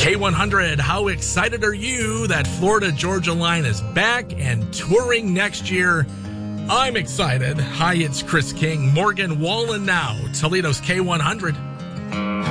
K100, how excited are you that Florida-Georgia line is back and touring next year? I'm excited. Hi, it's Chris King. Morgan Wallen now. Toledo's K100.